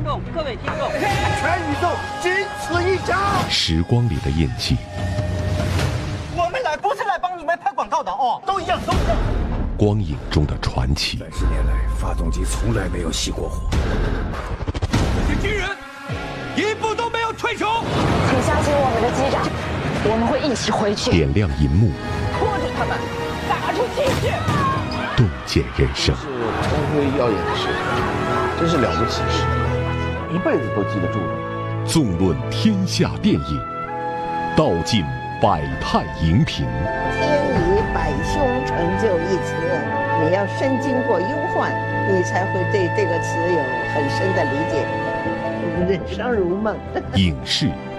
共各位听众， 全宇宙仅此一家。 时光里的印记， 我们来不是来帮你们拍广告的哦，都一样，都一样。 光影中的传奇。 30年来，发动机从来没有熄过火。 这些军人一步都没有退出。 请相信我们的机长，我们会一起回去。 点亮银幕， 拖着他们打出气势， 洞见人生。 是光辉耀眼的事，真是了不起的事，一辈子都记得住的。 纵论天下电影，道尽百态荧屏。 天以百凶成就一词，你要身经过忧患，你才会对这个词有很深的理解。人生如梦。 影视